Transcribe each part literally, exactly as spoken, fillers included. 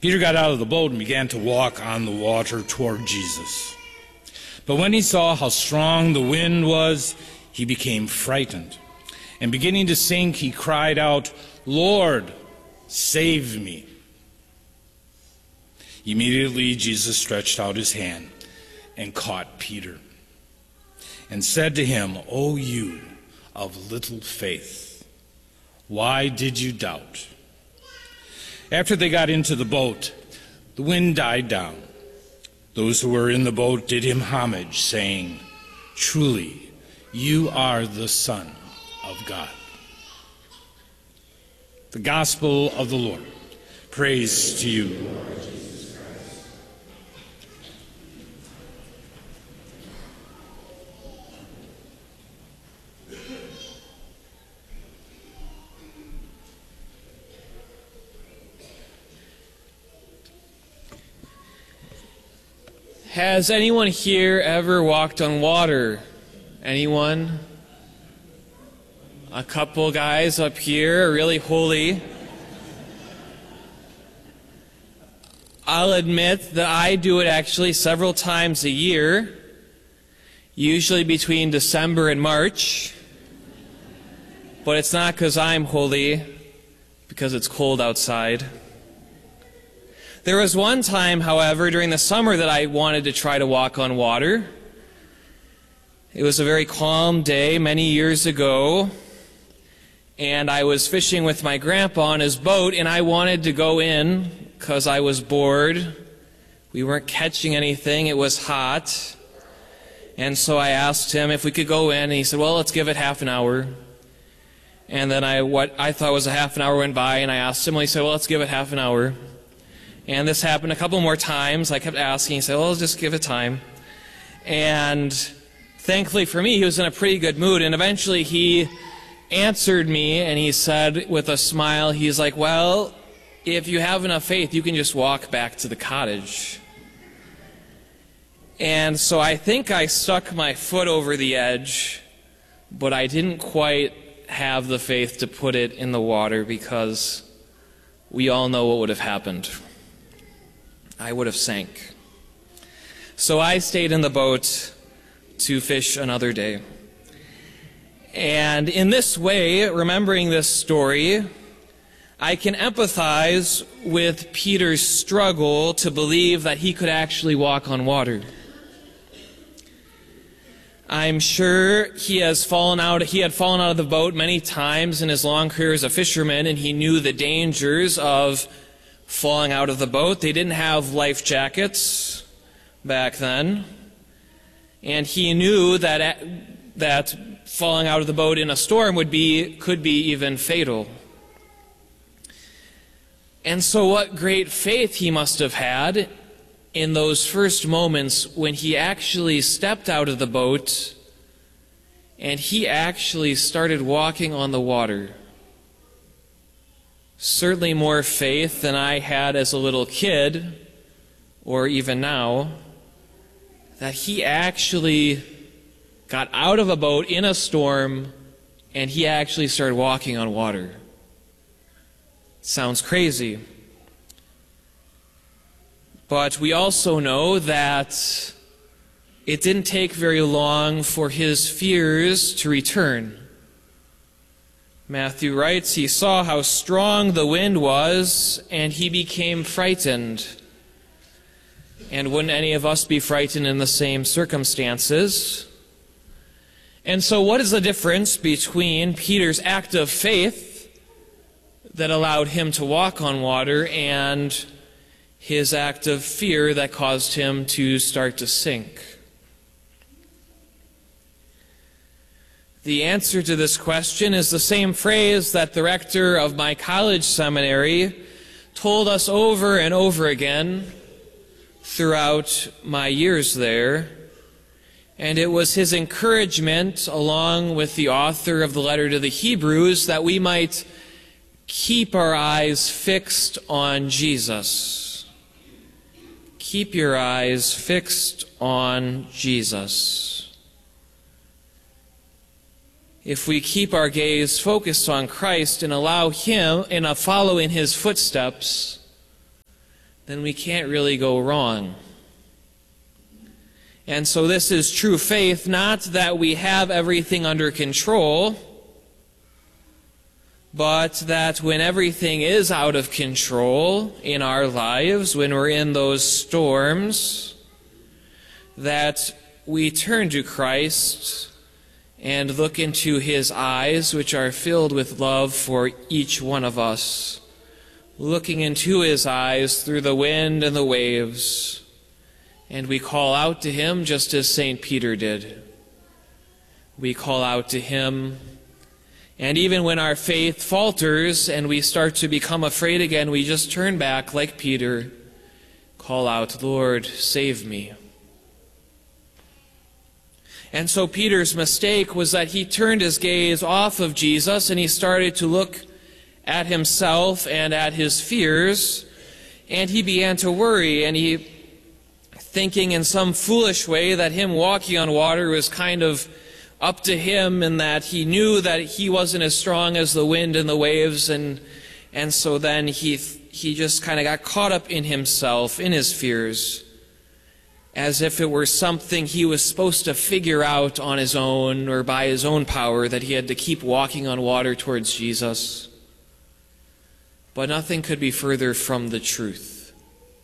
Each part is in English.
Peter got out of the boat and began to walk on the water toward Jesus. But when he saw how strong the wind was, he became frightened. And beginning to sink, he cried out, "Lord, save me." Immediately Jesus stretched out his hand and caught Peter and said to him, "O you of little faith, why did you doubt?" After they got into the boat, the wind died down. Those who were in the boat did him homage, saying, "Truly, you are the Son of God." The Gospel of the Lord. Praise to you, Lord Jesus Christ. Has anyone here ever walked on water? Anyone? A couple guys up here are really holy. I'll admit that I do it actually several times a year, usually between December and March. But it's not because I'm holy, because it's cold outside. There was one time, however, during the summer that I wanted to try to walk on water. It was a very calm day many years ago, and I was fishing with my grandpa on his boat, and I wanted to go in because I was bored. We weren't catching anything. It was hot. And so I asked him if we could go in, and he said, "Well, let's give it half an hour." And then I, what I thought was a half an hour went by, and I asked him, and he said, "Well, let's give it half an hour." And this happened a couple more times. I kept asking. He said, "Well, just give it time." And thankfully for me, he was in a pretty good mood. And eventually he answered me, and he said with a smile, he's like, "Well, if you have enough faith, you can just walk back to the cottage." And so I think I stuck my foot over the edge, but I didn't quite have the faith to put it in the water, because we all know what would have happened. I would have sank. So I stayed in the boat to fish another day. And in this way, remembering this story, I can empathize with Peter's struggle to believe that he could actually walk on water. I'm sure he has fallen out, he had fallen out of the boat many times in his long career as a fisherman, and he knew the dangers of falling out of the boat. They didn't have life jackets back then. And he knew that that falling out of the boat in a storm would be could be even fatal. And so what great faith he must have had in those first moments when he actually stepped out of the boat and he actually started walking on the water. Certainly more faith than I had as a little kid, or even now, that he actually got out of a boat in a storm and he actually started walking on water. Sounds crazy. But we also know that it didn't take very long for his fears to return. Matthew writes, he saw how strong the wind was, and he became frightened. And wouldn't any of us be frightened in the same circumstances? And so what is the difference between Peter's act of faith that allowed him to walk on water and his act of fear that caused him to start to sink? The answer to this question is the same phrase that the rector of my college seminary told us over and over again throughout my years there. And it was his encouragement, along with the author of the letter to the Hebrews, that we might keep our eyes fixed on Jesus. Keep your eyes fixed on Jesus. If we keep our gaze focused on Christ and allow Him and follow in His footsteps, then we can't really go wrong. And so this is true faith, not that we have everything under control, but that when everything is out of control in our lives, when we're in those storms, that we turn to Christ and look into His eyes, which are filled with love for each one of us, looking into His eyes through the wind and the waves, and we call out to Him just as Saint Peter did. We call out to Him, and even when our faith falters and we start to become afraid again, we just turn back like Peter, call out, "Lord, save me." And so Peter's mistake was that he turned his gaze off of Jesus and he started to look at himself and at his fears, and he began to worry, and he, thinking in some foolish way that him walking on water was kind of up to him, and that he knew that he wasn't as strong as the wind and the waves, and and so then he he just kind of got caught up in himself, in his fears, as if it were something he was supposed to figure out on his own or by his own power, that he had to keep walking on water towards Jesus. But nothing could be further from the truth.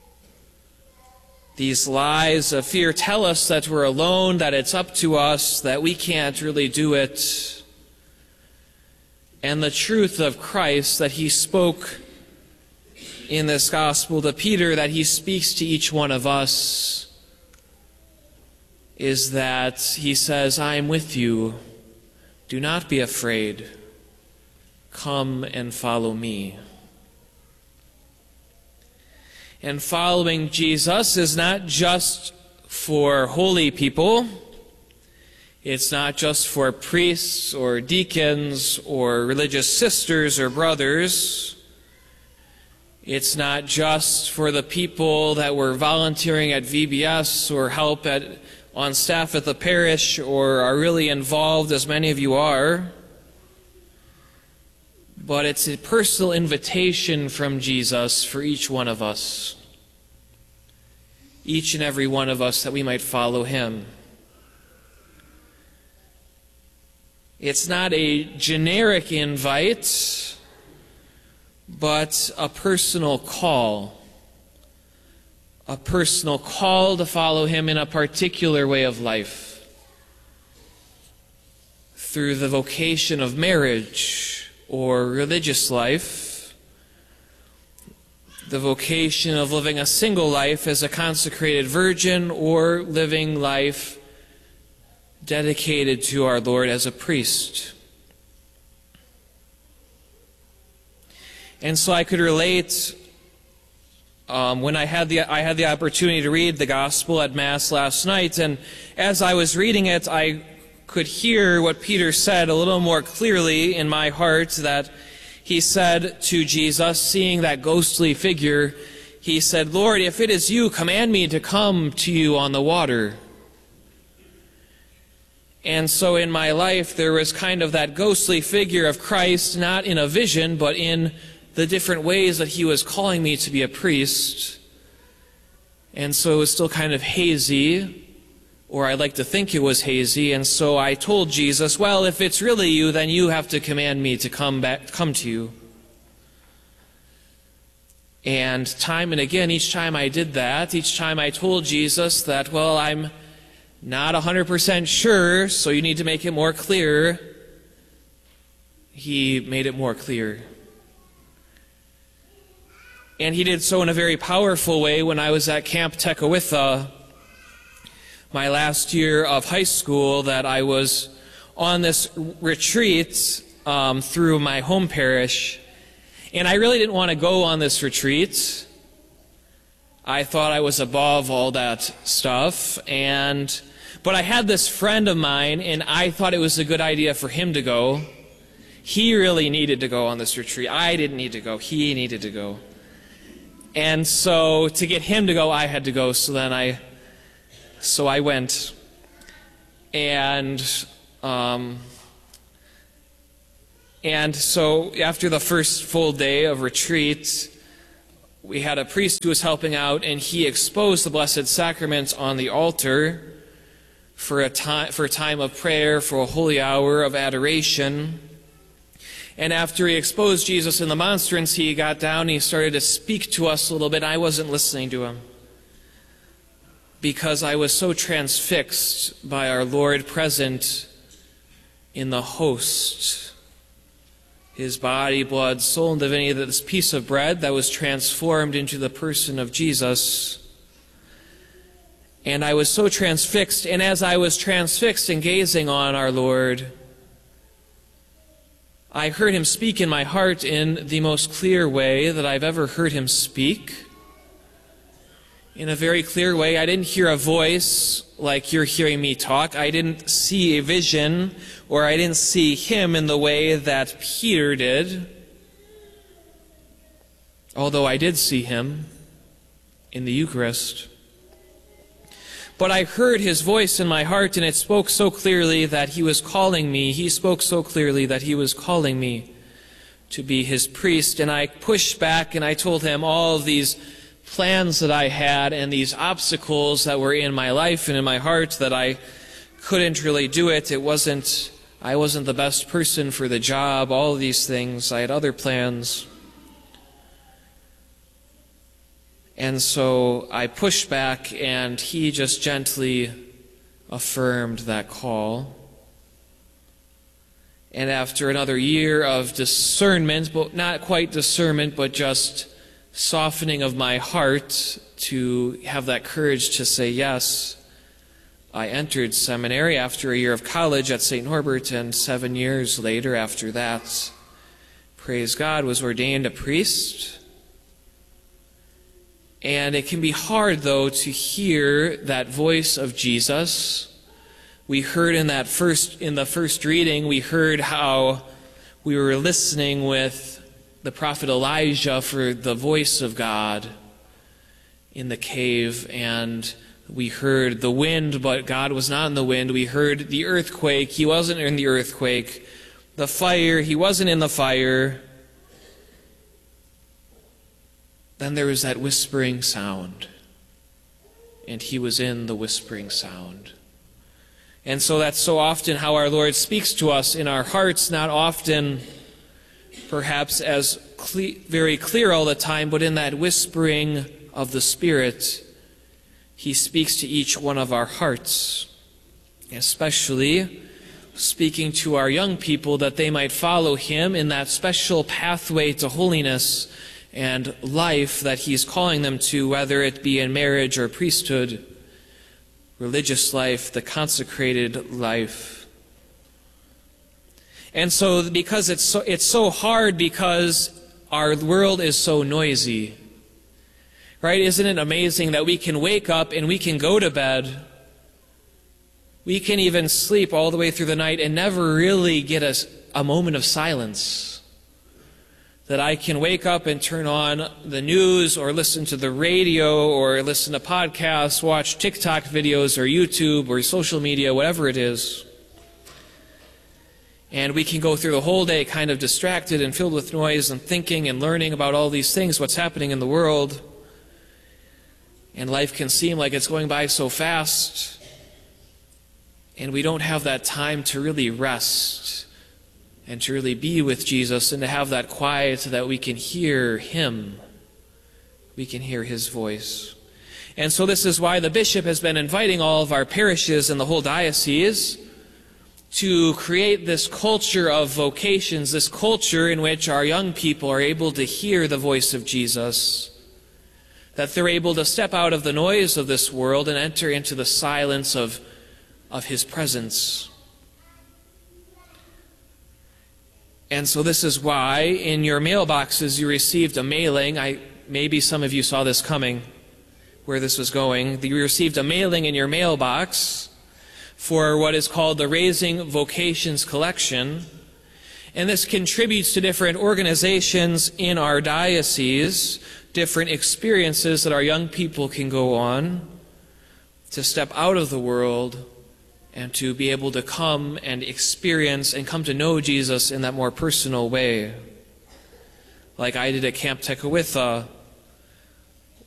These lies of fear tell us that we're alone, that it's up to us, that we can't really do it. And the truth of Christ that He spoke in this gospel to Peter, that He speaks to each one of us, is that He says, "I am with you. Do not be afraid. Come and follow me." And following Jesus is not just for holy people. It's not just for priests or deacons or religious sisters or brothers. It's not just for the people that were volunteering at V B S or help at, on staff at the parish or are really involved, as many of you are. But it's a personal invitation from Jesus for each one of us, each and every one of us, that we might follow Him. It's not a generic invite, but a personal call. A personal call to follow Him in a particular way of life, through the vocation of marriage or religious life, the vocation of living a single life as a consecrated virgin, or living life dedicated to our Lord as a priest. And so I could relate um, when I had the I had the opportunity to read the Gospel at Mass last night, and as I was reading it, I could hear what Peter said a little more clearly in my heart, that he said to Jesus, seeing that ghostly figure, he said, "Lord, if it is you, command me to come to you on the water." And so in my life, there was kind of that ghostly figure of Christ, not in a vision, but in the different ways that He was calling me to be a priest. And so it was still kind of hazy, or I like to think it was hazy, and so I told Jesus, well, if it's really you, then you have to command me to come back, come to you. And time and again, each time I did that, each time I told Jesus that, well, I'm not one hundred percent sure, so you need to make it more clear, He made it more clear. And He did so in a very powerful way when I was at Camp Tekakwitha, my last year of high school, that I was on this retreat um, through my home parish. And I really didn't want to go on this retreat. I thought I was above all that stuff. And but I had this friend of mine, and I thought it was a good idea for him to go. He really needed to go on this retreat. I didn't need to go. He needed to go. And so to get him to go, I had to go. So then I... So I went, and um, and so after the first full day of retreat, we had a priest who was helping out, and he exposed the Blessed Sacrament on the altar for a time, for a time of prayer, for a holy hour of adoration. And after he exposed Jesus in the monstrance, he got down and he started to speak to us a little bit. I wasn't listening to him because I was so transfixed by our Lord present in the host. His body, blood, soul, and divinity, that this piece of bread that was transformed into the person of Jesus. And I was so transfixed, and as I was transfixed and gazing on our Lord, I heard him speak in my heart in the most clear way that I've ever heard him speak. In a very clear way. I didn't hear a voice like you're hearing me talk. I didn't see a vision, or I didn't see him in the way that Peter did. Although I did see him in the Eucharist. But I heard his voice in my heart, and it spoke so clearly that he was calling me. He spoke so clearly that he was calling me to be his priest. And I pushed back and I told him all of these plans that I had and these obstacles that were in my life and in my heart, that I couldn't really do it. It wasn't, I wasn't the best person for the job, all of these things. I had other plans. And so I pushed back, and he just gently affirmed that call. And after another year of discernment, but not quite discernment, but just softening of my heart to have that courage to say yes, I entered seminary after a year of college at Saint Norbert, and seven years later after that, praise God, was ordained a priest. And it can be hard, though, to hear that voice of Jesus. We heard in that first, in the first reading, we heard how we were listening with the prophet Elijah for the voice of God in the cave, and we heard the wind, but God was not in the wind. We heard the earthquake. He wasn't in the earthquake. The fire, he wasn't in the fire. Then there was that whispering sound, and he was in the whispering sound. And so that's so often how our Lord speaks to us in our hearts, not often perhaps as cle- very clear all the time, but in that whispering of the Spirit, he speaks to each one of our hearts, especially speaking to our young people that they might follow him in that special pathway to holiness and life that he's calling them to, whether it be in marriage or priesthood, religious life, the consecrated life. And so because it's so, it's so hard because our world is so noisy, right? Isn't it amazing that we can wake up and we can go to bed, we can even sleep all the way through the night and never really get a, a moment of silence? That I can wake up and turn on the news or listen to the radio or listen to podcasts, watch TikTok videos or YouTube or social media, whatever it is. And we can go through the whole day kind of distracted and filled with noise and thinking and learning about all these things, what's happening in the world. And life can seem like it's going by so fast. And we don't have that time to really rest and to really be with Jesus and to have that quiet so that we can hear him. We can hear his voice. And so this is why the bishop has been inviting all of our parishes and the whole diocese to create this culture of vocations, this culture in which our young people are able to hear the voice of Jesus, that they're able to step out of the noise of this world and enter into the silence of, of his presence. And so this is why in your mailboxes you received a mailing. I maybe some of you saw this coming, where this was going. You received a mailing in your mailbox for what is called the Raising Vocations Collection. And this contributes to different organizations in our diocese, different experiences that our young people can go on to step out of the world and to be able to come and experience and come to know Jesus in that more personal way. Like I did at Camp Tekakwitha,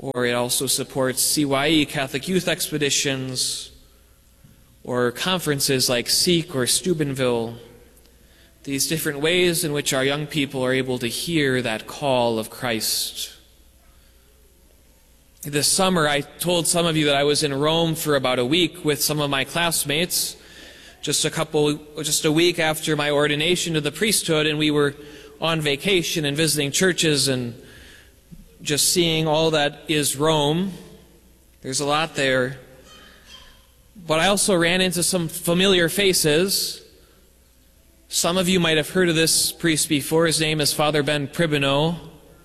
or it also supports C Y E, Catholic Youth Expeditions, or conferences like Seek or Steubenville. These different ways in which our young people are able to hear that call of Christ. This summer, I told some of you that I was in Rome for about a week with some of my classmates, just a couple, just a week after my ordination to the priesthood, and we were on vacation and visiting churches and just seeing all that is Rome. There's a lot there. But I also ran into some familiar faces. Some of you might have heard of this priest before. His name is Father Ben Pribino.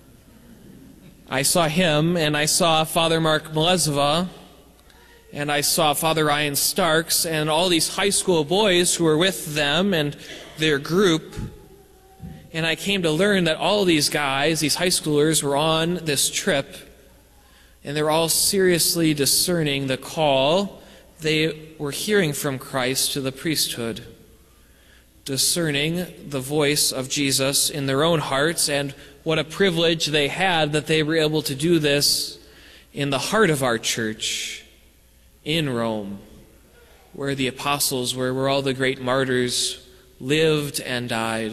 I saw him, and I saw Father Mark Melezova, and I saw Father Ryan Starks, and all these high school boys who were with them and their group. And I came to learn that all these guys, these high schoolers, were on this trip, and they're all seriously discerning the call they were hearing from Christ to the priesthood, discerning the voice of Jesus in their own hearts, and what a privilege they had that they were able to do this in the heart of our church, in Rome, where the apostles were, where all the great martyrs lived and died,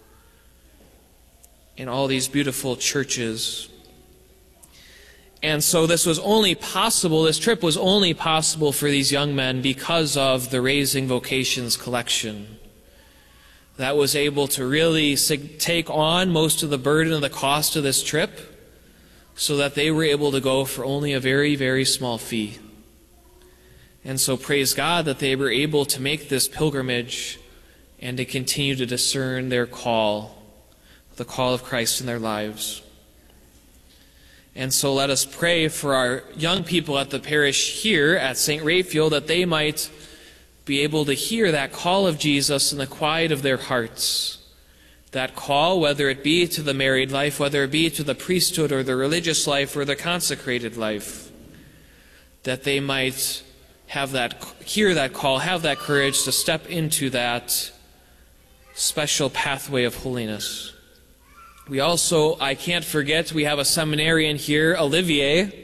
in all these beautiful churches. And so this was only possible, this trip was only possible for these young men because of the Raising Vocations collection that was able to really take on most of the burden of the cost of this trip, so that they were able to go for only a very, very small fee. And so praise God that they were able to make this pilgrimage and to continue to discern their call, the call of Christ in their lives. And so let us pray for our young people at the parish here at Saint Raphael, that they might be able to hear that call of Jesus in the quiet of their hearts. That call, whether it be to the married life, whether it be to the priesthood or the religious life or the consecrated life, that they might have that, hear that call, have that courage to step into that special pathway of holiness. We also, I can't forget, we have a seminarian here, Olivier,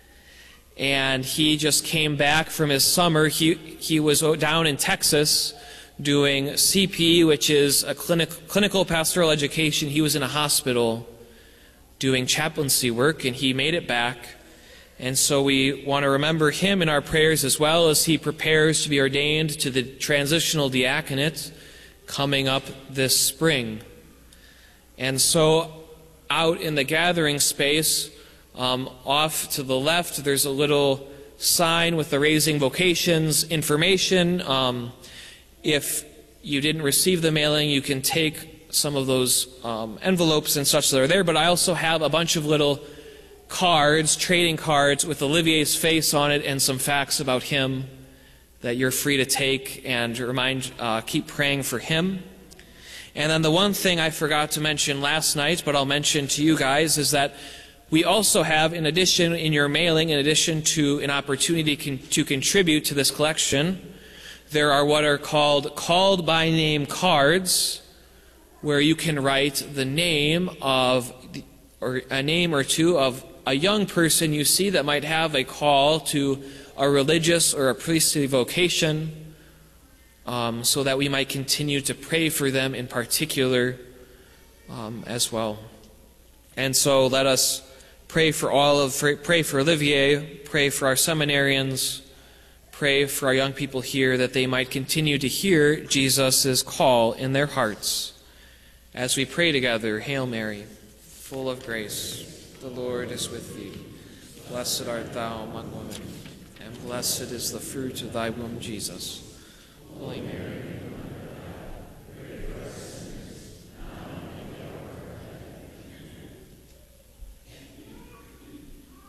and he just came back from his summer. He, he was down in Texas doing C P, which is a clinic, clinical pastoral education. He was in a hospital doing chaplaincy work, and he made it back. And so we want to remember him in our prayers, as well as he prepares to be ordained to the transitional diaconate coming up this spring. And so out in the gathering space, um, off to the left, there's a little sign with the Raising Vocations information. Um, if you didn't receive the mailing, you can take some of those um, envelopes and such that are there. But I also have a bunch of little cards, trading cards, with Olivier's face on it and some facts about him that you're free to take and remind, uh, keep praying for him. And then the one thing I forgot to mention last night, but I'll mention to you guys, is that we also have, in addition, in your mailing, in addition to an opportunity con to contribute to this collection, there are what are called called by name cards, where you can write the name of, or a name or two of a young person you see that might have a call to a religious or a priestly vocation, um, so that we might continue to pray for them in particular um, as well. And so let us pray for all of, pray for Olivier, pray for our seminarians, pray for our young people here, that they might continue to hear Jesus' call in their hearts. As we pray together, Hail Mary, full of grace, the Lord is with thee. Blessed art thou among women, and blessed is the fruit of thy womb, Jesus. Holy Mary,